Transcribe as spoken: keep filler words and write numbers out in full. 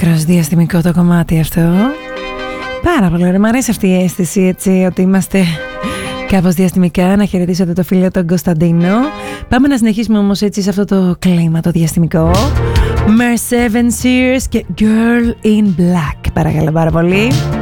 Άκρος διαστημικό το κομμάτι αυτό. Πάρα πολύ ωραία. Μ' αρέσει αυτή η αίσθηση, έτσι, ότι είμαστε κάπως διαστημικά. Να χαιρετήσω το φίλο τον Κωνσταντίνο. Πάμε να συνεχίσουμε όμως έτσι σε αυτό το κλίμα το διαστημικό. Mer Seven Sears και Girl in Black. Παρακαλώ πάρα πολύ.